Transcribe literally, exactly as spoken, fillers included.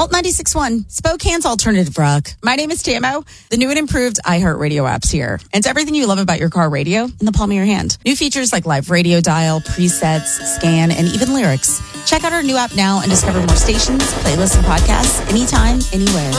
Alt ninety-six point one, Spokane's alternative rock. My name is Tamo. The new and improved iHeartRadio app's here. And it's everything you love about your car radio in the palm of your hand. New features like live radio dial, presets, scan, and even lyrics. Check out our new app now and discover more stations, playlists, and podcasts anytime, anywhere.